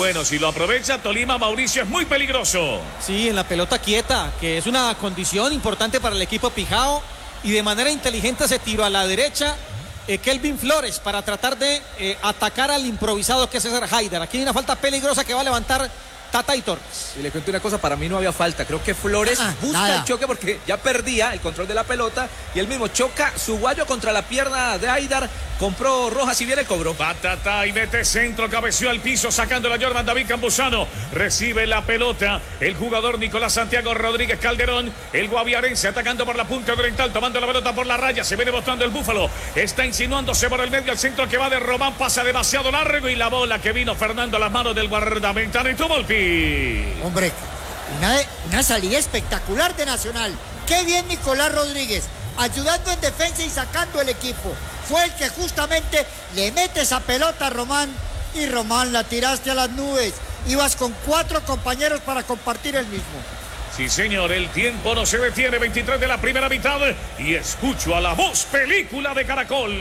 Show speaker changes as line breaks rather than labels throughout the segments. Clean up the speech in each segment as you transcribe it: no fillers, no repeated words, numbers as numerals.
bueno, si lo aprovecha Tolima, Mauricio, es muy peligroso.
Sí, en la pelota quieta, que es una condición importante para el equipo Pijao, y de manera inteligente se tiró a la derecha Kelvin Flores para tratar de atacar al improvisado que es César Haidar. Aquí hay una falta peligrosa que va a levantar Tata y Torres.
Y le cuento una cosa, para mí no había falta. Creo que Flores busca el choque porque ya perdía el control de la pelota y él mismo choca su guayo contra la pierna de Haidar. Compró roja, si viene cobró.
Patata y mete centro, cabeció al piso, sacando la Jordan David Campuzano. Recibe la pelota el jugador Nicolás Santiago Rodríguez Calderón. El guaviarense atacando por la punta oriental, tomando la pelota por la raya. Se viene botando el Búfalo. Está insinuándose por el medio. El centro que va de Román pasa demasiado largo. Y la bola que vino Fernando a las manos del guardameta Neto Volpi.
Hombre, una salida espectacular de Nacional. Qué bien Nicolás Rodríguez, ayudando en defensa y sacando el equipo. Fue el que justamente le mete esa pelota a Román y Román la tiraste a las nubes. Ibas con 4 compañeros para compartir el mismo.
Sí, señor, el tiempo no se detiene, 23 de la primera mitad y escucho a la voz película de Caracol.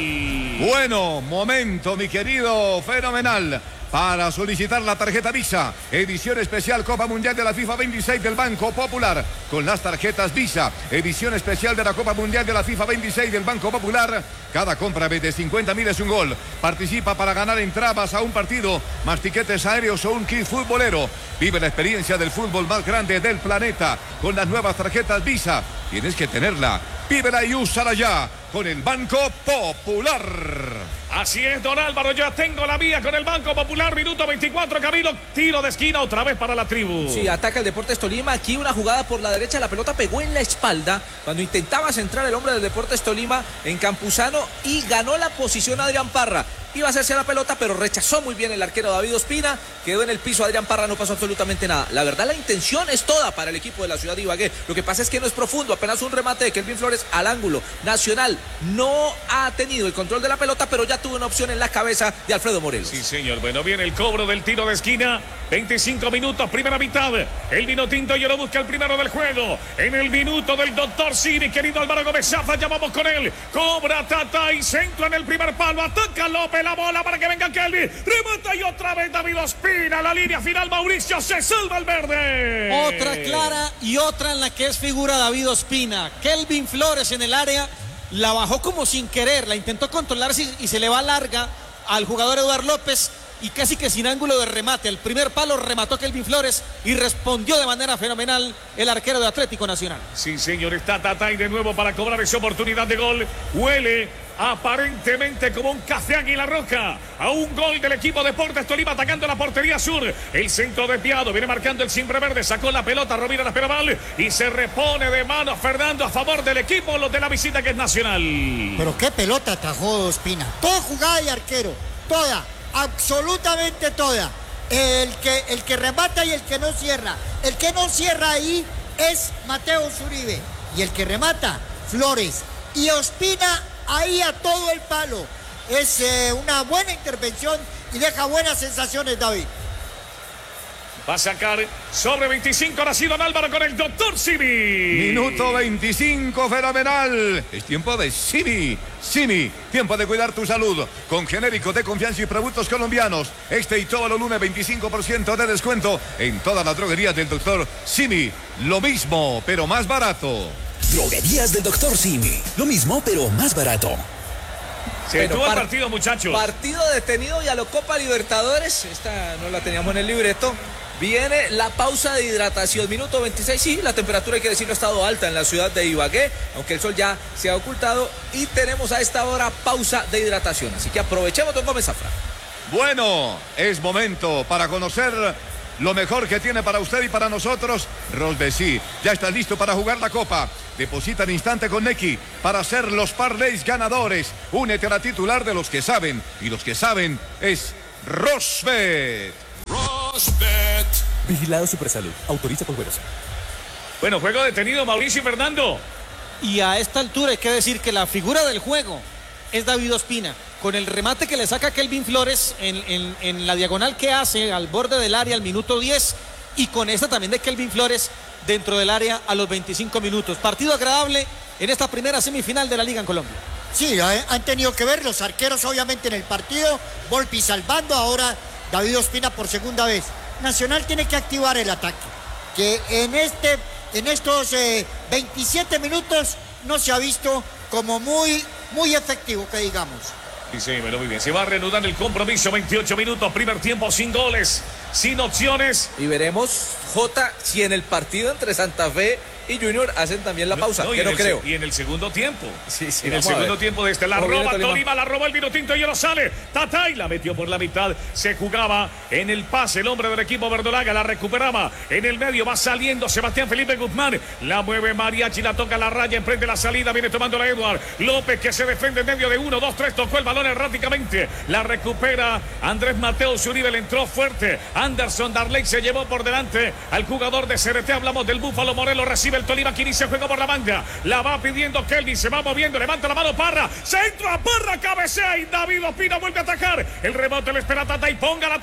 Bueno, momento, mi querido Fenomenal, para solicitar la tarjeta Visa, edición especial Copa Mundial de la FIFA 26 del Banco Popular, con las tarjetas Visa, edición especial de la Copa Mundial de la FIFA 26 del Banco Popular. Cada compra de 50.000 es un gol. Participa para ganar entradas a un partido, más tiquetes aéreos o un kit futbolero. Vive la experiencia del fútbol más grande del planeta con las nuevas tarjetas Visa. Tienes que tenerla. Vívela y úsala ya con el Banco Popular.
Así es, don Álvaro, ya tengo la vía con el Banco Popular, minuto 24, Camilo, tiro de esquina otra vez para la tribu.
Sí, ataca el Deportes Tolima, aquí una jugada por la derecha, la pelota pegó en la espalda cuando intentaba centrar el hombre del Deportes Tolima en Campuzano y ganó la posición Adrián Parra. Iba a hacerse la pelota, pero rechazó muy bien el arquero David Ospina, quedó en el piso Adrián Parra, no pasó absolutamente nada. La verdad, la intención es toda para el equipo de la ciudad de Ibagué. Lo que pasa es que no es profundo, apenas un remate de Kelvin Flores al ángulo. Nacional no ha tenido el control de la pelota, pero ya tuvo una opción en la cabeza de Alfredo Morelos.
Sí, señor. Bueno, viene el cobro del tiro de esquina. 25 minutos, primera mitad. El vino tinto y lo busca el primero del juego. En el minuto del doctor Simi, querido Álvaro Gómez Zafa, ya vamos con él. Cobra Tata y centro en el primer palo. Ataca López la bola para que venga Kelvin. Remata y otra vez David Ospina. La línea final, Mauricio, se salva el verde.
Otra clara y otra en la que es figura David Ospina. Kelvin Flores en el área. La bajó como sin querer, la intentó controlarse y se le va larga al jugador Eduardo López y casi que sin ángulo de remate. El primer palo remató Kelvin Flores y respondió de manera fenomenal el arquero de Atlético Nacional.
Sí, señor, está Tatay de nuevo para cobrar esa oportunidad de gol. Huele aparentemente como un café Águila Roja a un gol del equipo Deportes Tolima atacando la portería sur. El centro desviado, viene marcando el siempre verde, sacó la pelota Rovira Esperaval y se repone de mano Fernando a favor del equipo, los de la visita que es Nacional.
Pero qué pelota atajó Ospina. Toda jugada de arquero, toda, absolutamente toda. El que remata y el que no cierra. El que no cierra ahí es Mateo Zuribe y el que remata, Flores. Y Ospina ahí a todo el palo. Es una buena intervención y deja buenas sensaciones, David.
Va a sacar sobre 25, ahora sí don Álvaro con el doctor Simi.
Minuto 25, fenomenal. Es tiempo de Simi. Simi, tiempo de cuidar tu salud. Con genéricos de confianza y productos colombianos. Este y todos los lunes 25% de descuento en todas las droguerías del doctor Simi. Lo mismo, pero más barato.
Droguerías del doctor Simi. Lo mismo, pero más barato.
Se detuvo el partido, muchachos.
Partido detenido y a lo Copa Libertadores. Esta no la teníamos en el libreto. Viene la pausa de hidratación. Minuto 26. Sí, la temperatura, hay que decirlo, ha estado alta en la ciudad de Ibagué, aunque el sol ya se ha ocultado. Y tenemos a esta hora pausa de hidratación. Así que aprovechemos, don Gómez Zafra.
Bueno, es momento para conocer lo mejor que tiene para usted y para nosotros. Rosbesí, ya está listo para jugar la Copa. Deposita al instante con Nequi para ser los parlays ganadores. Únete a la titular de los que saben. Y los que saben es Rosbet.
Rosbet. Vigilado Supersalud. Autoriza Poderosa.
Bueno, juego detenido, Mauricio y Fernando.
Y a esta altura hay que decir que la figura del juego es David Ospina. Con el remate que le saca Kelvin Flores en la diagonal que hace al borde del área al minuto 10. Y con esta también de Kelvin Flores dentro del área a los 25 minutos. Partido agradable en esta primera semifinal de la Liga en Colombia.
Sí, han tenido que ver los arqueros obviamente en el partido. Volpi salvando, ahora David Ospina por segunda vez. Nacional tiene que activar el ataque, que en estos 27 minutos no se ha visto como muy efectivo, que digamos.
Sí, pero muy bien. Se va a reanudar el compromiso. 28 minutos, primer tiempo sin goles, sin opciones.
Y veremos, Jota, si en el partido entre Santa Fe y Junior hacen también la pausa, que no creo.
Y en el segundo tiempo.
Sí,
en el segundo tiempo de la roba Tolima, la robó el Vinotinto y ahora sale. Tatay la metió por la mitad. Se jugaba en el pase el hombre del equipo verdolaga, la recuperaba. En el medio va saliendo Sebastián Felipe Guzmán. La mueve Mariachi, la toca la raya, emprende la salida, viene tomando la Edward López, que se defiende en medio de 1, 2, 3, tocó el balón erráticamente. La recupera Andrés Mateo Zuribe, le entró fuerte. Anderson Darley se llevó por delante al jugador de CRT. Hablamos del Búfalo Morelos, recibe el Tolima, que inicia el juego por la banda. La va pidiendo Kelvin, se va moviendo, levanta la mano Parra, centro a Parra, cabecea y David Ospina vuelve a atacar. El rebote le espera Tatay, póngala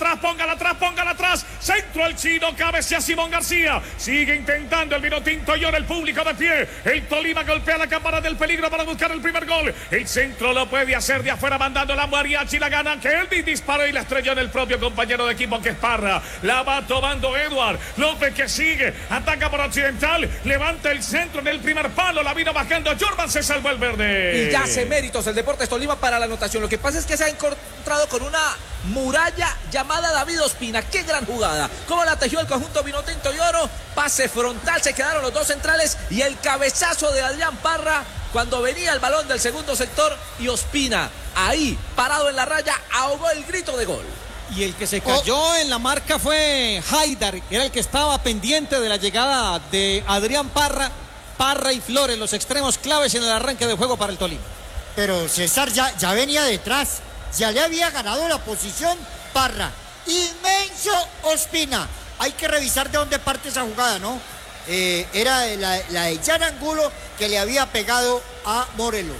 atrás. Centro al chino, cabecea Simón García. Sigue intentando el Vinotinto y ahora el público de pie. El Tolima golpea la campana del peligro para buscar el primer gol. El centro lo puede hacer de afuera, mandando la Mariachi, la gana Kelvin, disparó y la estrelló en el propio compañero de equipo, que es Parra. La va tomando Edward López, que sigue, ataca por Occidental, levanta el centro en el primer palo, la vino bajando Jordan, se salvó el verde.
Y ya hace méritos el Deportes Tolima para la anotación. Lo que pasa es que se ha encontrado con una muralla llamada David Ospina. Qué gran jugada, cómo la tejió el conjunto Vinotinto y Oro. Pase frontal, se quedaron los dos centrales y el cabezazo de Adrián Parra cuando venía el balón del segundo sector, y Ospina ahí parado en la raya ahogó el grito de gol.
Y el que se cayó en la marca fue Haidar, era el que estaba pendiente de la llegada de Adrián Parra. Parra y Flores, los extremos claves en el arranque de juego para el Tolima.
Pero César ya venía detrás, ya le había ganado la posición Parra. Inmenso Ospina. Hay que revisar de dónde parte esa jugada, ¿no? Era la de Jan Angulo, que le había pegado a Morelos.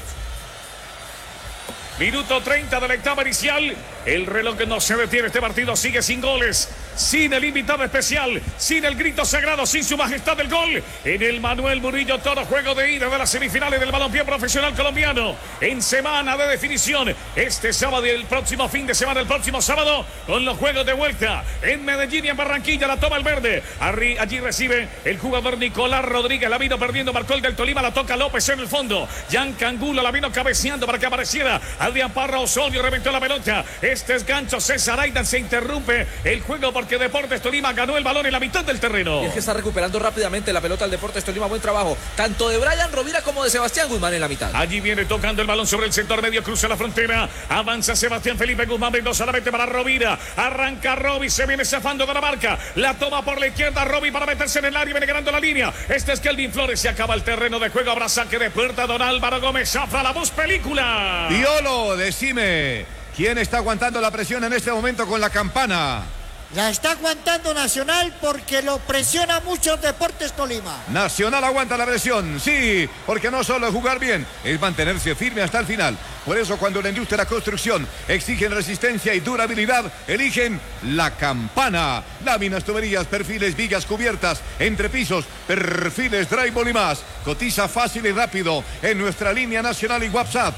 Minuto 30 de la etapa inicial. El reloj que no se detiene, este partido sigue sin goles, sin el invitado especial, sin el grito sagrado, sin su majestad del gol. En el Manuel Murillo Toro, juego de ida de las semifinales del balompié profesional colombiano. En semana de definición, este sábado y el próximo fin de semana, el próximo sábado, con los juegos de vuelta. En Medellín y en Barranquilla, la toma el verde. Allí recibe el jugador Nicolás Rodríguez, la vino perdiendo, marcó el del Tolima, la toca López en el fondo. Jan Cangulo la vino cabeceando para que apareciera Adrián Parra. Osorio reventó la pelota. Este es gancho, César Aidan, se interrumpe el juego porque Deportes Tolima ganó el balón en la mitad del terreno.
Y es que está recuperando rápidamente la pelota al Deportes Tolima, buen trabajo, tanto de Brian Rovira como de Sebastián Guzmán en la mitad.
Allí viene tocando el balón sobre el sector medio, cruza la frontera, avanza Sebastián Felipe Guzmán, Mendoza la mete para Rovira, arranca Roby, se viene zafando de la marca, la toma por la izquierda Roby para meterse en el área, viene ganando la línea. Este es Kelvin Flores, se acaba el terreno de juego, habrá saque de puerta. Don Álvaro Gómez Zafra, la voz película.
Violo, decime, ¿quién está aguantando la presión en este momento con la campana?
La está aguantando Nacional porque lo presiona mucho Deportes Tolima.
Nacional aguanta la presión, sí, porque no solo es jugar bien, es mantenerse firme hasta el final. Por eso cuando la industria de la construcción exigen resistencia y durabilidad, eligen la campana. Láminas, tuberías, perfiles, vigas, cubiertas, entrepisos, perfiles, drywall y más. Cotiza fácil y rápido en nuestra línea nacional y WhatsApp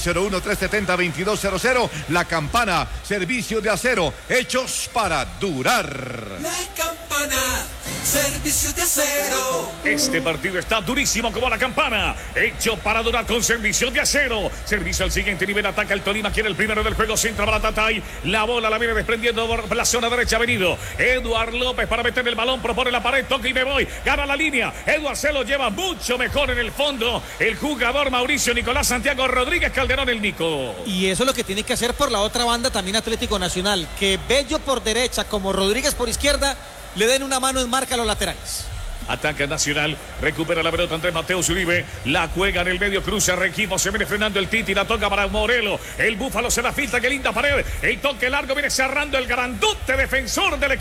601-370-2200. La Campana, servicio de acero, hechos para durar.
La Campana, servicio de acero.
Este partido está durísimo como la Campana, hecho para durar con servicio de acero. Servicio al siguiente nivel, ataca el Tolima, quiere el primero del juego, centra para Tatay. La bola la viene desprendiendo por la zona derecha, ha venido Eduard López para meter el balón, propone la pared, toca y me voy, gana la línea. Eduard se lo lleva mucho mejor en el fondo el jugador Mauricio Nicolás Santiago Rodríguez Calderón, el Nico.
Y eso es lo que tiene que hacer por la otra banda también Atlético Nacional, que Bello por derecha como Rodríguez por izquierda le den una mano en marca a los laterales.
Ataca Nacional, recupera la pelota Andrés Mateo Zuribe, la juega en el medio, cruza Requimo, se viene frenando el Titi, la toca para Morelos, el Búfalo se la filtra, qué linda pared, el toque largo viene cerrando el grandote defensor del equipo.